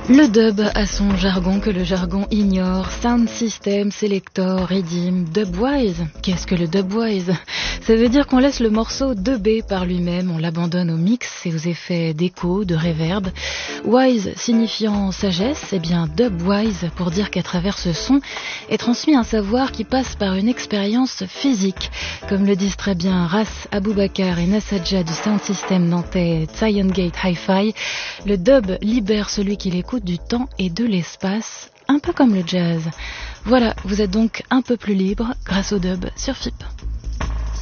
Le dub a son jargon que le jargon ignore. Sound System, Selector, Redeem, Dubwise. Qu'est-ce que le Dubwise? Ça veut dire qu'on laisse le morceau dubber par lui-même, on l'abandonne au mix et aux effets d'écho, de reverb. Wise signifiant sagesse, eh bien Dubwise pour dire qu'à travers ce son est transmis un savoir qui passe par une expérience physique. Comme le disent très bien Ras Aboubakar et Nassadja du Sound System nantais Zion Gate Hi-Fi, le dub libère celui qui l'écoute du temps et de l'espace, un peu comme le jazz. Voilà, vous êtes donc un peu plus libre grâce au dub sur FIP.